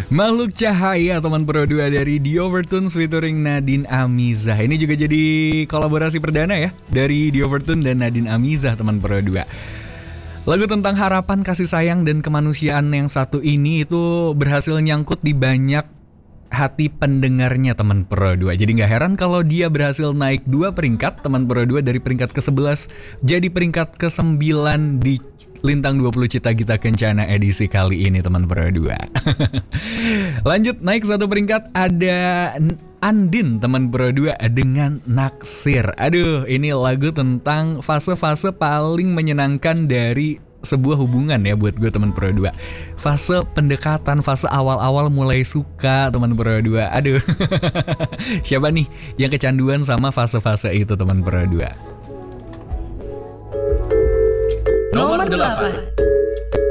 Makhluk Cahaya teman Pro 2 dari The Overtones featuring Nadine Amizah. Ini juga jadi kolaborasi perdana ya dari The Overtones dan Nadine Amizah teman Pro 2. Lagu tentang harapan, kasih sayang, dan kemanusiaan yang satu ini itu berhasil nyangkut di banyak hati pendengarnya teman Pro 2. Jadi gak heran kalau dia berhasil naik 2 peringkat teman Pro 2 dari peringkat ke-11 jadi peringkat ke-9 di Lintang 20 Cita Gita Kencana edisi kali ini teman Pro 2. Lanjut naik 1 peringkat ada Andin teman Pro 2 dengan Naksir. Aduh, ini lagu tentang fase-fase paling menyenangkan dari sebuah hubungan ya buat gue teman Pro 2. Fase pendekatan, fase awal-awal mulai suka teman Pro 2. Aduh. Siapa nih yang kecanduan sama fase-fase itu teman Pro 2? Nomor 8.